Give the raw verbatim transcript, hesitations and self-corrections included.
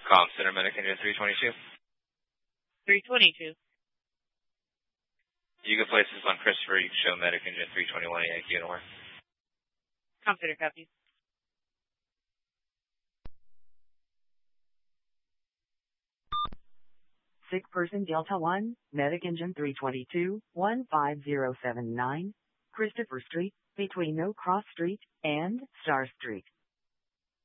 Com Center, Medic Engine three twenty-two. three twenty-two. You can place this on Christopher. You can show Medic Engine three twenty-one Yankee anywhere. Com Center, copy. Sick person Delta one, Medic Engine three twenty-two, one five zero seven nine, Christopher Street, between No Cross Street and Star Street.